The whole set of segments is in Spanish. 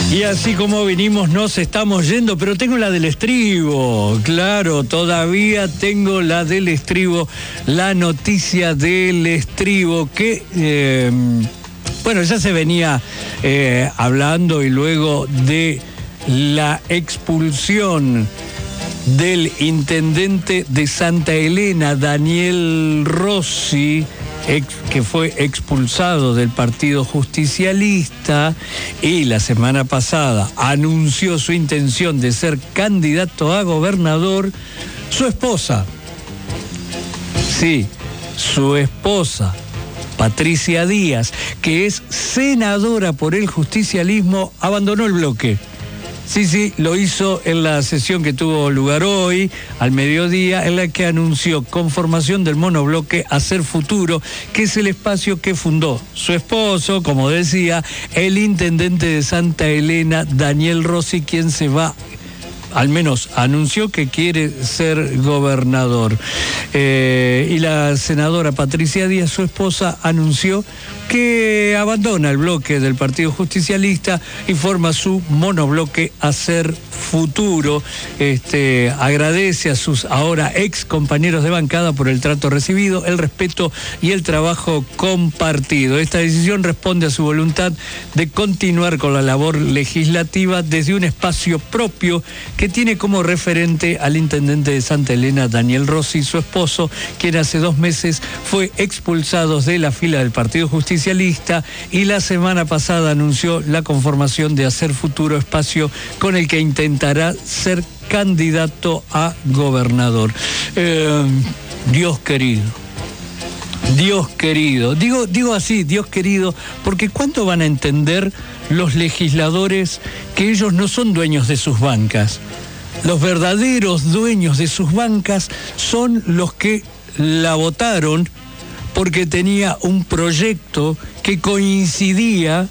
Y así como vinimos, nos estamos yendo, pero tengo la del estribo, claro, todavía tengo la del estribo, la noticia del estribo, que, bueno, ya se venía hablando, y luego de la expulsión del intendente de Santa Elena, Daniel Rossi, que fue expulsado del Partido Justicialista, y la semana pasada anunció su intención de ser candidato a gobernador, su esposa, sí, su esposa, Patricia Díaz, que es senadora por el justicialismo, abandonó el bloque. Sí, lo hizo en la sesión que tuvo lugar hoy, al mediodía, en la que anunció conformación del monobloque Hacer Futuro, que es el espacio que fundó su esposo, como decía, el intendente de Santa Elena, Daniel Rossi, quien se va, al menos anunció que quiere ser gobernador. Y la senadora Patricia Díaz, su esposa, anunció que abandona el bloque del Partido Justicialista y forma su monobloque Hacer Futuro. Agradece a sus ahora ex compañeros de bancada por el trato recibido, el respeto y el trabajo compartido. Esta decisión responde a su voluntad de continuar con la labor legislativa desde un espacio propio que tiene como referente al intendente de Santa Elena, Daniel Rossi, su esposo, quien hace 2 meses fue expulsado de la fila del Partido Justicialista y la semana pasada anunció la conformación de Hacer Futuro, espacio con el que intentará ser candidato a gobernador. Dios querido. Dios querido, digo así, Dios querido, porque ¿cuándo van a entender los legisladores que ellos no son dueños de sus bancas? Los verdaderos dueños de sus bancas son los que la votaron porque tenía un proyecto que coincidía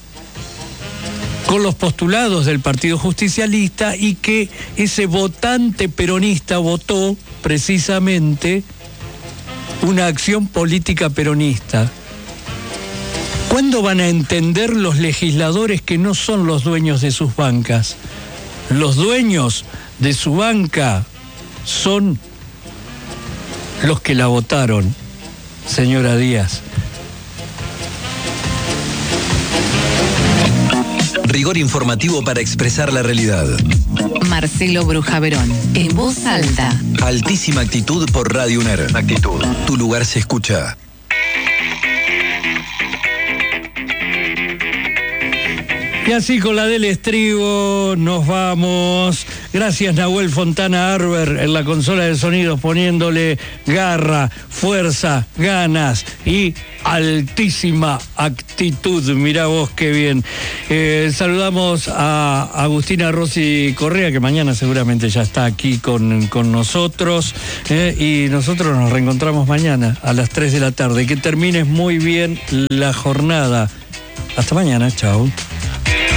con los postulados del Partido Justicialista, y que ese votante peronista votó precisamente una acción política peronista. ¿Cuándo van a entender los legisladores que no son los dueños de sus bancas? Los dueños de su banca son los que la votaron, señora Díaz. Rigor informativo para expresar la realidad. Marcelo Brujaverón, en voz alta. Altísima actitud por Radio UNER. Actitud. Tu lugar se escucha. Y así con la del estribo nos vamos. Gracias, Nahuel Fontana Arber, en la consola de sonidos, poniéndole garra, fuerza, ganas y altísima actitud. Mirá vos qué bien. Saludamos a Agustina Rossi Correa, que mañana seguramente ya está aquí con nosotros. Y nosotros nos reencontramos mañana a las 3 de la tarde. Que termines muy bien la jornada. Hasta mañana, chao.